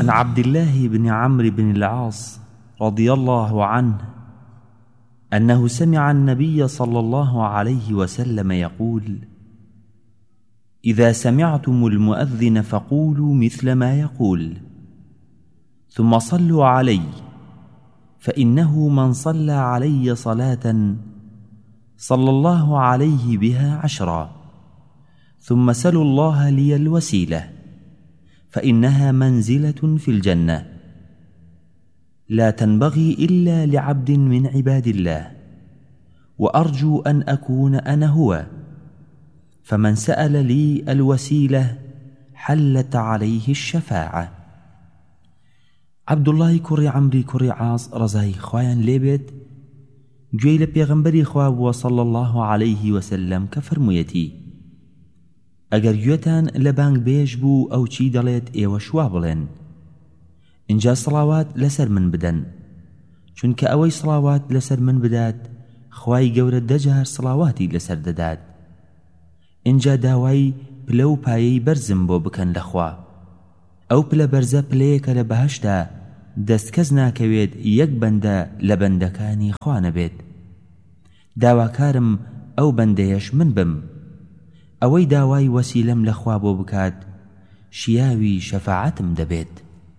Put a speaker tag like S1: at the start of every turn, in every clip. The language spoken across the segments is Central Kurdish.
S1: عن عبد الله بن عمرو بن العاص رضي الله عنه أنه سمع النبي صلى الله عليه وسلم يقول: إذا سمعتم المؤذن فقولوا مثل ما يقول، ثم صلوا علي، فإنه من صلى علي صلاة صلى الله عليه بها 10، ثم سلوا الله لي الوسيلة، فإنها منزلة في الجنة لا تنبغي إلا لعبد من عباد الله، وأرجو أن أكون أنا هو، فمن سأل لي الوسيلة حلت عليه الشفاعة. عبد الله كري عمري كري عاص رزاي خوايان ليبت گوێی لە پێغەمبەری خوا بووە صلى الله عليه وسلم کە فەرموویەتی: ئەگەر گوێتان لە بانگ بێژ بوو ئەو چی دەڵێت ئێوە شوا بڵێن، اینجا سڵاوات لەسەر من بدەن، چونکە ئەوەی سڵاوات لەسەر من بدات خوای گەورە 10 جار سڵاواتی لەسەر دەدات. اینجا داوای پلە و پایەی بەرزم بۆ بکەن لە خوا. ئەو پلە بەرزە پلەیەکە لە بەهەشتا دەستکەس ناکەوێت یەک بەندە لە بەندەکانی خوا نەبێت. داواکارم ئەو بەندەیەش من بم. ئەوەی داوای وەسیلەم لە خوا بۆ بکات شیاوی شەفاعەتم دەبێت.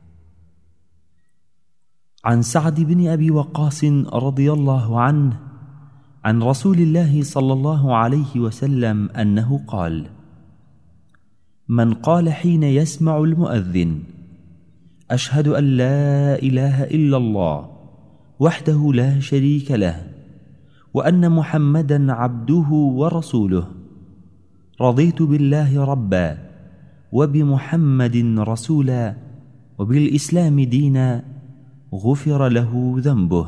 S1: عن سعد بن أبي وقاص رضي الله عنه عن رسول الله صلى الله عليه وسلم أنه قال: من قال حين يسمع المؤذن: أشهد أن لا إله إلا الله وحده لا شريك له وأن محمدا عبده ورسوله، رضيت بالله ربا وبمحمد رسولا وبالإسلام دينا، غفر له ذنبه.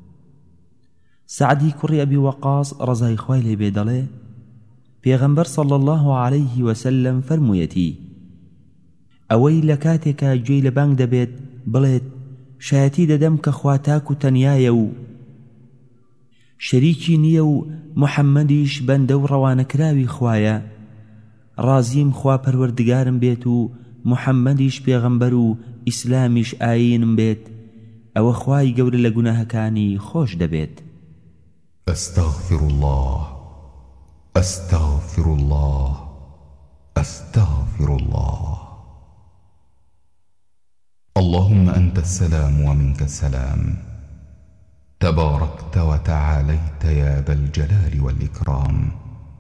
S1: سعدی کوڕی ئەبی وەقاص ڕەزای خوای لێ بێ دەڵێ: پێغەمبەر صلى الله عليه وسلم فەرموویەتی: ئەوەی لە کاتێکە گوێی لە بانگ دەبێت بڵێت شایەتی دەدەم کە خوا تاک و تەنیایە و شەریکی نییە و محەممەدیش بەندە و ڕەوانەکراوی خوایە، ڕازیم خوا پەروەردگارم بێت و محەممەدیش پێغەمبەر و ئیسلامیش ئاینم بێت، ئەوە خوای گەورە لە گوناهەکانی خۆش دەبێت.
S2: أستغفر الله أستغفر الله أستغفر الله. اللهم أنت السلام ومنك السلام، تباركت وتعاليت يا ذا الجلال والإكرام.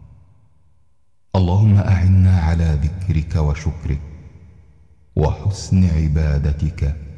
S2: اللهم أعنا على ذكرك وشكرك وحسن عبادتك